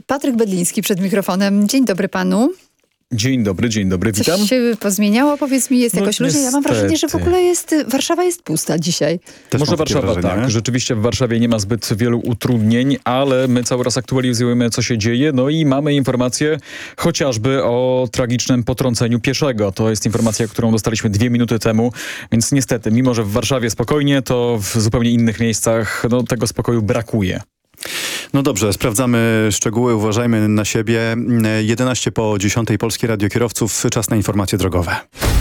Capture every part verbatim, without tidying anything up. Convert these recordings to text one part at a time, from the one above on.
Patryk Bedliński przed mikrofonem. Dzień dobry panu. Dzień dobry, dzień dobry, witam. Coś się pozmieniało? Powiedz mi, jest No, jakoś luźniej? Ja mam wrażenie, że w ogóle jest, Warszawa jest pusta dzisiaj. Też Może Warszawa, tak. Rzeczywiście w Warszawie nie ma zbyt wielu utrudnień, ale my cały raz aktualizujemy, co się dzieje. No i mamy informację chociażby o tragicznym potrąceniu pieszego. To jest informacja, którą dostaliśmy dwie minuty temu, więc niestety, mimo że w Warszawie spokojnie, to w zupełnie innych miejscach no, tego spokoju brakuje. No dobrze, sprawdzamy szczegóły, uważajmy na siebie. jedenaście po dziesiątej, Polskie Radio Kierowców, czas na informacje drogowe.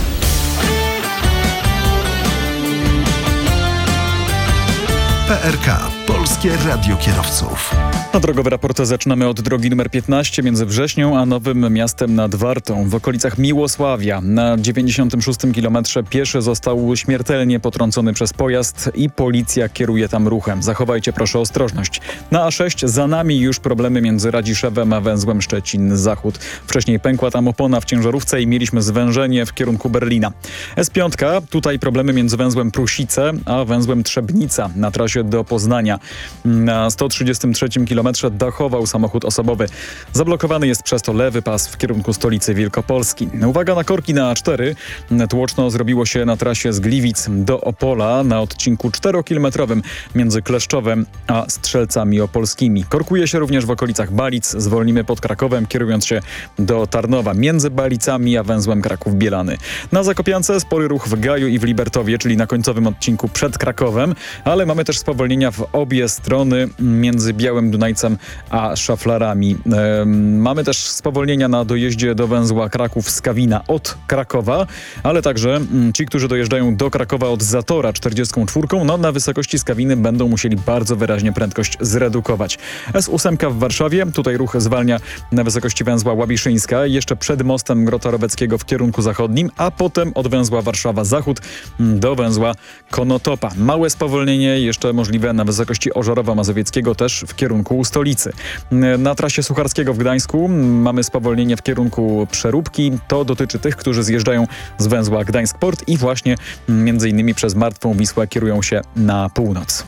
P R K. Polskie Radio Kierowców. A drogowy raport zaczynamy od drogi numer piętnaście między Wrześnią a Nowym Miastem nad Wartą. W okolicach Miłosławia na dziewięćdziesiątym szóstym kilometrze pieszy został śmiertelnie potrącony przez pojazd i policja kieruje tam ruchem. Zachowajcie proszę ostrożność. Na A sześć za nami już problemy między Radziszewem a węzłem Szczecin-Zachód. Wcześniej pękła tam opona w ciężarówce i mieliśmy zwężenie w kierunku Berlina. S pięć, tutaj problemy między węzłem Prusice a węzłem Trzebnica na trasie do Poznania. Na sto trzydziestym trzecim kilometrze dachował samochód osobowy. Zablokowany jest przez to lewy pas w kierunku stolicy Wielkopolski. Uwaga na korki na A cztery. Tłoczno zrobiło się na trasie z Gliwic do Opola na odcinku czterokilometrowym między Kleszczowem a Strzelcami Opolskimi. Korkuje się również w okolicach Balic. Zwolnimy pod Krakowem, kierując się do Tarnowa między Balicami a węzłem Kraków-Bielany. Na Zakopiance spory ruch w Gaju i w Libertowie, czyli na końcowym odcinku przed Krakowem, ale mamy też spowolnienia w obie strony między Białym Dunajcem a Szaflarami. Ehm, mamy też spowolnienia na dojeździe do węzła Kraków-Skawina od Krakowa, ale także m, ci, którzy dojeżdżają do Krakowa od Zatora czterdziestką czwórką, no na wysokości Skawiny będą musieli bardzo wyraźnie prędkość zredukować. S osiem w Warszawie, tutaj ruch zwalnia na wysokości węzła Łabiszyńska, jeszcze przed mostem Grota Robeckiego w kierunku zachodnim, a potem od węzła Warszawa-Zachód do węzła Konotopa. Małe spowolnienie jeszcze możliwe na wysokości Ożarowa Mazowieckiego, też w kierunku stolicy. Na trasie Sucharskiego w Gdańsku mamy spowolnienie w kierunku Przeróbki. To dotyczy tych, którzy zjeżdżają z węzła Gdańsk Port i właśnie między innymi przez Martwą Wisłę kierują się na północ.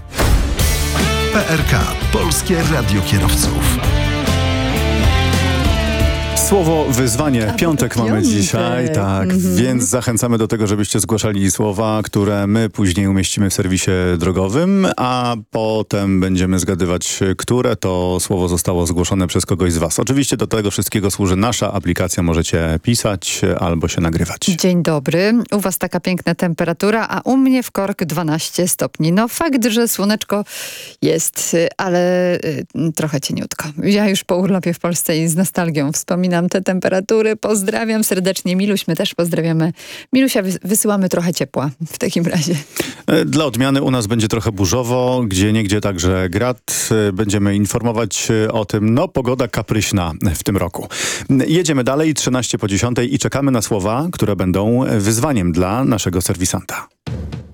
P R K. Polskie Radio Kierowców. Słowo wyzwanie. A, Piątek mamy piątek. dzisiaj, tak, Mhm. więc zachęcamy do tego, żebyście zgłaszali słowa, które my później umieścimy w serwisie drogowym, a potem będziemy zgadywać, które to słowo zostało zgłoszone przez kogoś z was. Oczywiście do tego wszystkiego służy nasza aplikacja, możecie pisać albo się nagrywać. Dzień dobry. U was taka piękna temperatura, a u mnie w Kork dwanaście stopni. No fakt, że słoneczko jest, ale y, trochę cieniutko. Ja już po urlopie w Polsce i z nostalgią wspominam te temperatury. Pozdrawiam serdecznie. Miluś, my też pozdrawiamy. Milusia, wysyłamy trochę ciepła w takim razie. Dla odmiany u nas będzie trochę burzowo, gdzie niegdzie także grad. Będziemy informować o tym. No, pogoda kapryśna w tym roku. Jedziemy dalej, trzynaście po dziesiątej i czekamy na słowa, które będą wyzwaniem dla naszego serwisanta.